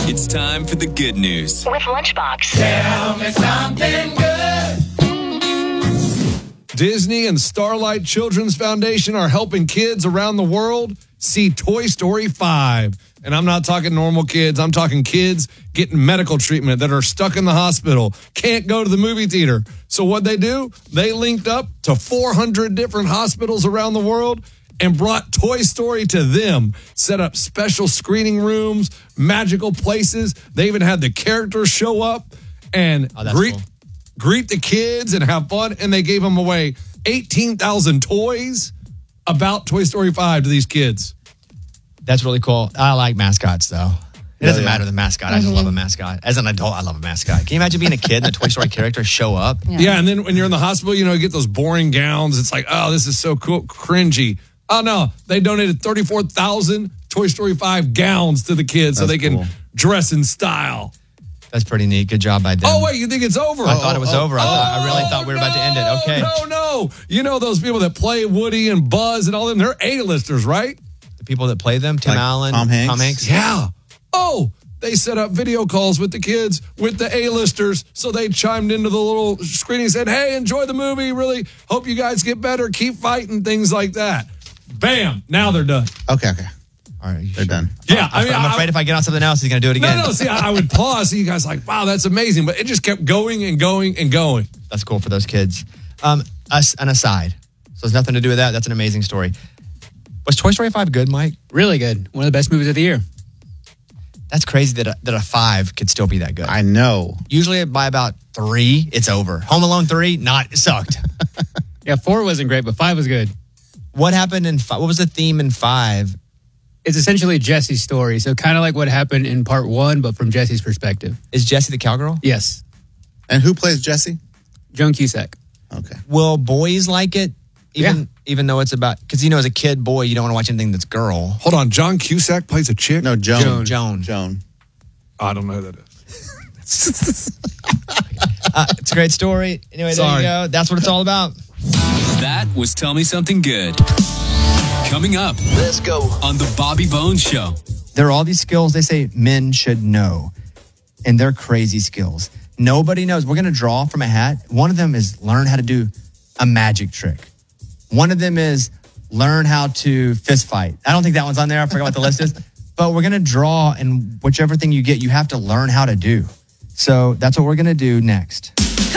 It's time for the good news. With Lunchbox. Tell me something good. Disney and Starlight Children's Foundation are helping kids around the world see Toy Story 5. And I'm not talking normal kids. I'm talking kids getting medical treatment that are stuck in the hospital, can't go to the movie theater. So what they do, they linked up to 400 different hospitals around the world and brought Toy Story to them, set up special screening rooms, magical places. They even had the characters show up and greet the kids and have fun. And they gave them away 18,000 toys about Toy Story 5 to these kids. That's really cool. I like mascots, though. It doesn't matter the mascot. I just love a mascot. As an adult, I love a mascot. Can you imagine being a kid and the Toy Story character show up? Yeah, and then when you're in the hospital, you get those boring gowns. It's like, oh, this is so cool, cringy. Oh, no. They donated 34,000 Toy Story 5 gowns to the kids so they can dress in style. That's pretty neat. Good job by them. Oh, wait, you think it's over? I thought it was over. I really thought we were about to end it. Okay. No. You know those people that play Woody and Buzz and all them? They're A-listers, right? The people that play them, Tim Allen, Tom Hanks. Yeah. Oh, they set up video calls with the kids, with the A-listers, so they chimed into the little screening and said, hey, enjoy the movie. Really hope you guys get better. Keep fighting, things like that. Bam. Now they're done. Okay. All right, they're done. Yeah, I'm afraid if I get on something else, he's going to do it again. No. See, I would pause. See you guys like, wow, that's amazing. But it just kept going and going and going. That's cool for those kids. An aside. So there's nothing to do with that. That's an amazing story. Was Toy Story 5 good, Mike? Really good. One of the best movies of the year. That's crazy that a 5 could still be that good. I know. Usually by about 3, it's over. Home Alone 3, it sucked. Yeah, 4 wasn't great, but 5 was good. What happened in 5? What was the theme in 5? It's essentially Jesse's story. So kind of like what happened in part 1, but from Jesse's perspective. Is Jessie the cowgirl? Yes. And who plays Jessie? Joan Cusack. Okay. Will boys like it? Even though it's about, because as a kid, boy, you don't want to watch anything that's girl. Hold on, John Cusack plays a chick? No, Joan. Joan. I don't know who that is. It's a great story. Anyway, there you go. That's what it's all about. That was Tell Me Something Good. Coming up. Let's go. On the Bobby Bones Show. There are all these skills they say men should know, and they're crazy skills. Nobody knows. We're going to draw from a hat. One of them is learn how to do a magic trick. One of them is learn how to fist fight. I don't think that one's on there. I forgot what the list is. But we're going to draw, and whichever thing you get, you have to learn how to do. So that's what we're going to do next.